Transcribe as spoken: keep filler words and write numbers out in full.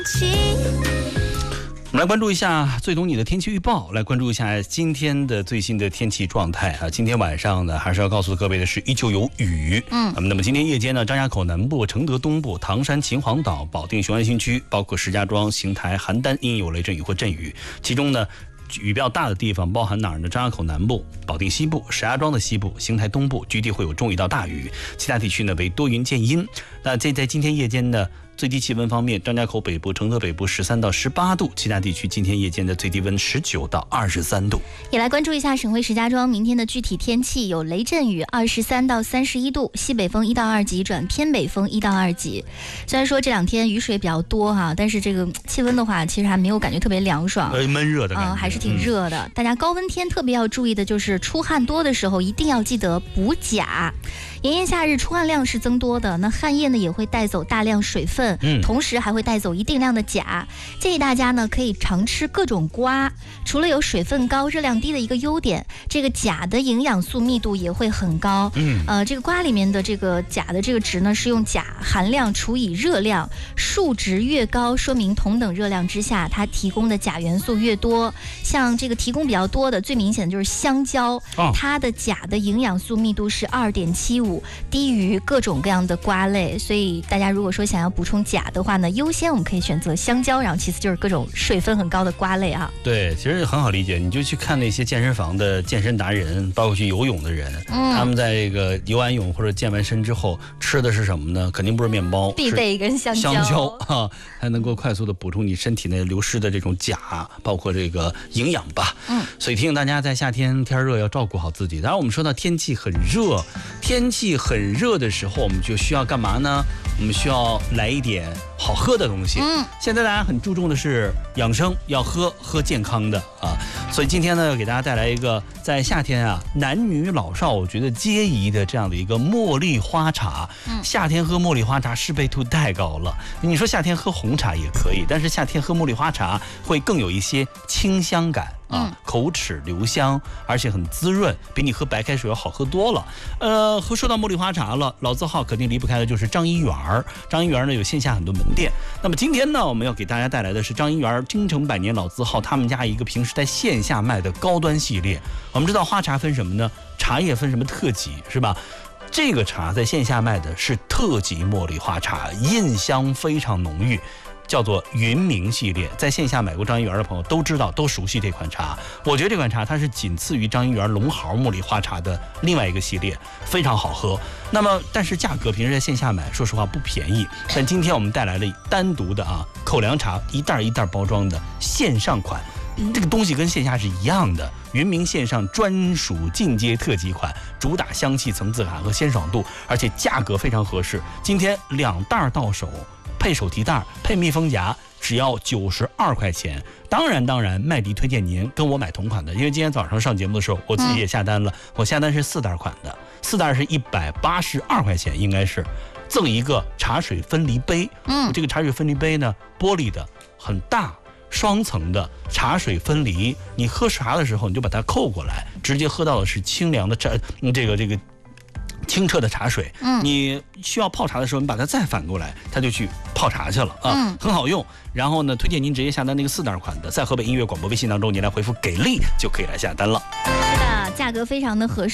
我们来关注一下最懂你的天气预报，来关注一下今天的最新的天气状态啊。今天晚上呢，还是要告诉各位的是，依旧有雨。嗯，那么今天夜间呢，张家口南部、承德东部、唐山秦皇岛、保定雄安新区，包括石家庄、邢台、邯郸应有雷阵雨或阵雨。其中呢，雨比较大的地方包含哪儿呢？张家口南部、保定西部、石家庄的西部、邢台东部，局地会有中雨到大雨，其他地区呢为多云见阴。那这在今天夜间呢，最低气温方面，张家口北部、承德北部十三到十八度，其他地区今天夜间的最低温十九到二十三度。 也来关注一下省会石家庄明天的具体天气，有雷阵雨，二十三到三十一度，西北风一到二级转偏北风一到二级。虽然说这两天雨水比较多哈，但是这个气温的话，其实还没有感觉特别凉爽， 呃，闷热的感觉， 呃，还是挺热的。嗯、大家高温天特别要注意的就是出汗多的时候，一定要记得补钾。炎炎夏日出汗量是增多的，那汗液呢也会带走大量水分，嗯，同时还会带走一定量的钾。建议大家呢可以常吃各种瓜，除了有水分高、热量低的一个优点，这个钾的营养素密度也会很高。嗯，呃，这个瓜里面的这个钾的这个值呢是用钾含量除以热量，数值越高，说明同等热量之下，它提供的钾元素越多。像这个提供比较多的，最明显的就是香蕉，哦、它的钾的营养素密度是二点七五。低于各种各样的瓜类，所以大家如果说想要补充钾的话呢，优先我们可以选择香蕉，然后其次就是各种水分很高的瓜类啊。 对，其实很好理解，你就去看那些健身房的健身达人，包括去游泳的人，嗯、他们在这个游完泳或者健完身之后吃的是什么呢？肯定不是面包， 必备一根香蕉， 香蕉啊，才能够快速的补充你身体内流失的这种钾，包括这个营养吧。嗯，所以提醒大家在夏天天热要照顾好自己。当然，我们说到天气很热，天气很热的时候，我们就需要干嘛呢？我们需要来一点好喝的东西。嗯，现在大家很注重的是养生，要喝喝健康的啊。所以今天呢，要给大家带来一个在夏天啊，男女老少我觉得皆宜的这样的一个茉莉花茶。嗯，夏天喝茉莉花茶适配度太高了。你说夏天喝红茶也可以，但是夏天喝茉莉花茶会更有一些清香感。啊，口齿留香，而且很滋润，比你喝白开水要好喝多了。呃，说到茉莉花茶了，老字号肯定离不开的就是张一元儿。张一元呢有线下很多门店。那么今天呢，我们要给大家带来的是张一元京城百年老字号他们家一个平时在线下卖的高端系列。我们知道花茶分什么呢？茶叶分什么特级，是吧？这个茶在线下卖的是特级茉莉花茶，印香非常浓郁。叫做云茗系列，在线下买过张一元的朋友都知道，都熟悉这款茶。我觉得这款茶它是仅次于张一元龙毫茉莉花茶的另外一个系列，非常好喝。那么，但是价格平时在线下买，说实话不便宜。但今天我们带来了单独的啊口粮茶，一袋一袋包装的线上款。这个东西跟线下是一样的，云茗线上专属进阶特级款，主打香气层次感和鲜爽度，而且价格非常合适。今天两袋到手，配手提袋，配密封夹，只要九十二块钱。当然，当然，麦迪推荐您跟我买同款的，因为今天早上上节目的时候，我自己也下单了，嗯、我下单是四袋款的，四袋是一百八十二块钱，应该是赠一个茶水分离杯。嗯，这个茶水分离杯呢，玻璃的，很大。双层的茶水分离，你喝茶的时候你就把它扣过来，直接喝到的是清凉的茶，这个这个清澈的茶水。嗯，你需要泡茶的时候，你把它再反过来，它就去泡茶去了啊，嗯、很好用。然后呢，推荐您直接下单那个四袋款的，在河北音乐广播微信当中，您来回复给力就可以来下单了。 是的，价格非常的合适。